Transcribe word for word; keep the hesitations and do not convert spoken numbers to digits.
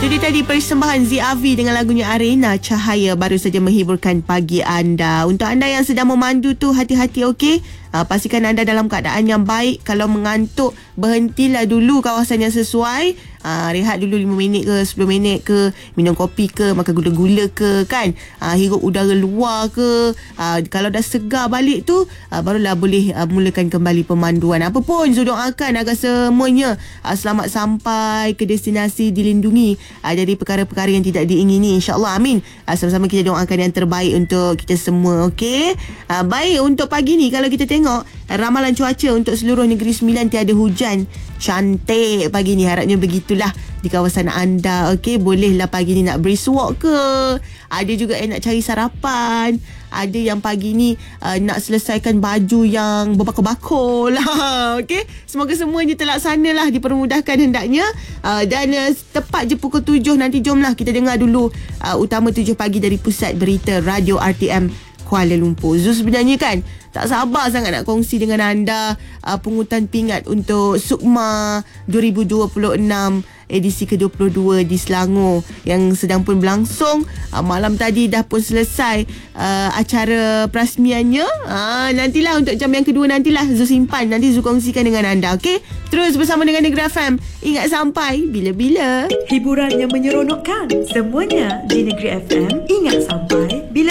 Itu dia tadi persembahan Z R V dengan lagunya Arena Cahaya baru saja menghiburkan pagi anda. Untuk anda yang sedang memandu tu, hati-hati, okey? Uh, pastikan anda dalam keadaan yang baik. Kalau mengantuk, berhentilah dulu kawasan yang sesuai. Uh, rehat dulu lima minit ke sepuluh minit ke, minum kopi ke, makan gula-gula ke, kan? Uh, hirup udara luar ke. Uh, kalau dah segar balik tu, uh, barulah boleh uh, mulakan kembali pemanduan. Apa pun, saya doakan agar semuanya uh, selamat sampai ke destinasi dilindungi uh, dari perkara-perkara yang tidak diingini, insyaAllah, amin. Uh, sama-sama kita doakan yang terbaik untuk kita semua, okey? Uh, baik, untuk pagi ni kalau kita tengok ramalan cuaca untuk seluruh Negeri Sembilan, tiada hujan. Cantik pagi ni, harapnya begitulah di kawasan anda, okey? Bolehlah pagi ni nak brisk walk ke, ada juga yang nak cari sarapan, ada yang pagi ni uh, nak selesaikan baju yang berbakul-bakul lah, okey? Semoga semuanya terlaksana lah, dipermudahkan hendaknya. uh, dan uh, tepat je pukul tujuh nanti, jomlah kita dengar dulu uh, utama tujuh pagi dari Pusat Berita Radio R T M Kuala Lumpur. Zul sebenarnya kan tak sabar sangat nak kongsi dengan anda uh, pungutan pingat untuk Sukma dua ribu dua puluh enam edisi ke dua puluh dua di Selangor yang sedang pun berlangsung. Uh, malam tadi dah pun selesai uh, acara perasmiannya. Uh, nantilah untuk jam yang kedua, nantilah Zul simpan, nanti Zul kongsikan dengan anda, okey? Terus bersama dengan Negeri F M. Ingat sampai bila-bila. Hiburan yang menyeronokkan, semuanya di Negeri F M. Ingat sampai bila